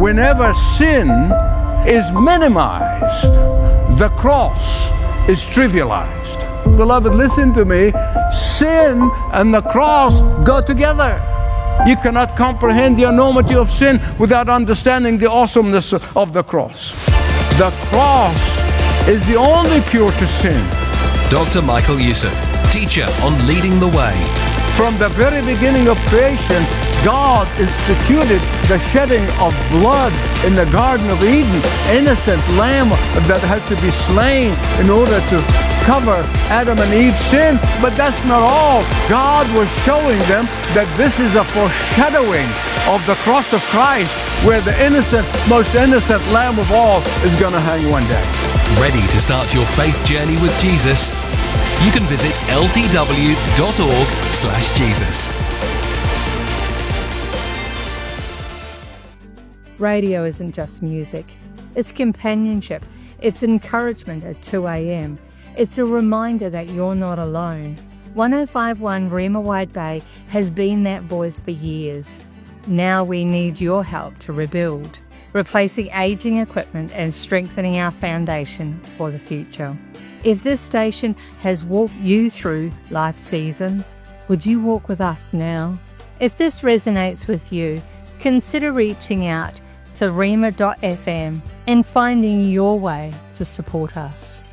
whenever sin is minimized, the cross is trivialized. Beloved, listen to me. Sin and the cross go together. You cannot comprehend the enormity of sin without understanding the awesomeness of the cross. The cross is the only cure to sin. Dr. Michael Youssef, teacher on Leading the Way. From the very beginning of creation, God instituted the shedding of blood in the Garden of Eden, innocent lamb that had to be slain in order to cover Adam and Eve's sin. But that's not all. God was showing them that this is a foreshadowing of the cross of Christ, where the innocent, most innocent lamb of all is going to hang one day. Ready to start your faith journey with Jesus? You can visit ltw.org/Jesus. Radio isn't just music. It's companionship. It's encouragement at 2 a.m. It's a reminder that you're not alone. 105.1 Rema Wide Bay has been that voice for years. Now we need your help to rebuild, replacing aging equipment and strengthening our foundation for the future. If this station has walked you through life seasons, would you walk with us now? If this resonates with you, consider reaching out to rema.fm and finding your way to support us.